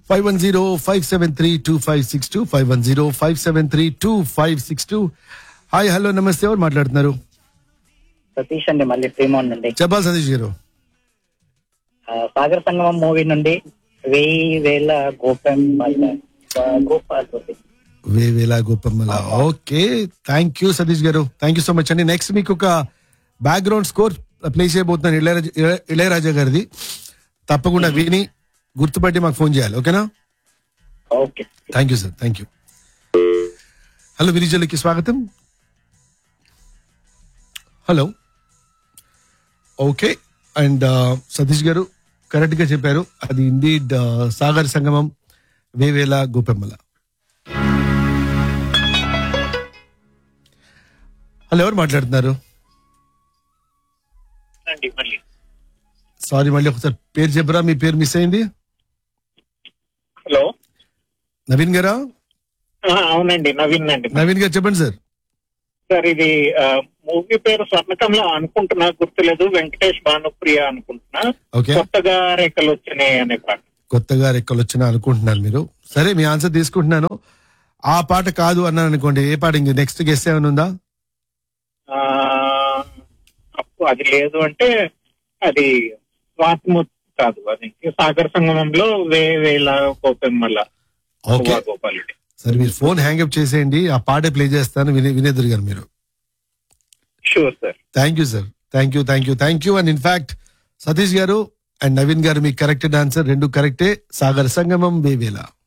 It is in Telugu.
510-573-2562 510-573-2562. హాయ్ హలో నమస్తే, ఎవరు మాట్లాడుతున్నారు? సతీష్ అండి, మళ్ళీ శ్రీమోహన్ నుండి. చెప్పాలి సతీష్ గారు. సాగర సంగమం మూవీ నుండి 1000 గోపమ్మల. ఓకే, థ్యాంక్ యూ సతీష్ గారు, థ్యాంక్ యూ సో మచ్ అండి. నెక్స్ట్ మీకు ఒక బ్యాక్గ్రౌండ్ స్కోర్ ప్లే చేయబోతున్నాను, ఇళయరాజా గారిది. తప్పకుండా విని గుర్తుపట్టి మాకు ఫోన్ చేయాలి, ఓకేనా? Okay, thank you sir, thank you. Hello, విరిజల్కి స్వాగతం. Hello, okay. అండ్ సతీష్ గారు కరెక్ట్ గా చెప్పారు, అది ఇండీడ్ సాగర్ సంగమం 1000 గోపెమ్మల. హలో, ఎవరు మాట్లాడుతున్నారు? సారీ, మళ్ళీ ఒకసారి పేరు చెప్పరా, మీ పేరు మిస్ అయింది. హలో, నవీన్ గారా? అవునండి, నవీన్ అండి. నవీన్ గారు చెప్పండి సార్. సార్, ఇది మూవీ పేరు స్వర్ణకంలో అనుకుంటున్నా, గుర్తులేదు. వెంకటేష్ భానుప్రియ అనుకుంటున్నా. ఓకే, కొత్తగా రేఖలు వచ్చినాయి అనే పాట. కొత్తగా రెక్కలు వచ్చినా అనుకుంటున్నారు మీరు. సరే, మీ ఆన్సర్ తీసుకుంటున్నాను. ఆ పాట కాదు అన్నాను అనుకోండి, ఏ పాట? ఇంక నెక్స్ట్ గెస్ట్ ఏమైనా ఉందా? అప్పు అది లేదు అంటే అది స్వాతిముత్ కాదు, అది సాగర సంగమంలో 1000 గోపెమ్మల. ఓకే, గోపాలుడి. సరే, మీరు ఫోన్ హ్యాంగ్అప్ చేసేయండి, ఆ పాటే ప్లే చేస్తాను, వినేద్దరు గారు మీరు. Sure sir. Thank you sir, thank you, thank you, thank you. And in fact Satish గారు అండ్ నవీన్ గారు మీకు కరెక్టెడ్ ఆన్సర్, రెండు కరెక్టే. సాగర్ సంగమం 1000.